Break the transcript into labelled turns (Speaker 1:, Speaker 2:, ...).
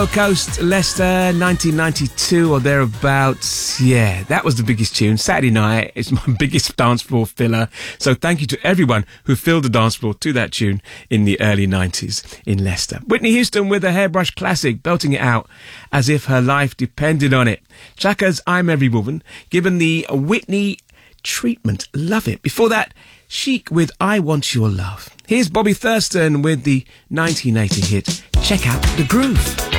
Speaker 1: Coast, Leicester, 1992 or thereabouts. Yeah, that was the biggest tune. Saturday night, it's my biggest dance floor filler. So thank you to everyone who filled the dance floor to that tune in the early 90s in Leicester. Whitney Houston with a hairbrush classic, belting it out as if her life depended on it. Chaka's I'm Every Woman, given the Whitney treatment. Love it. Before that, Chic with I Want Your Love. Here's Bobby Thurston with the 1980 hit Check Out the Groove.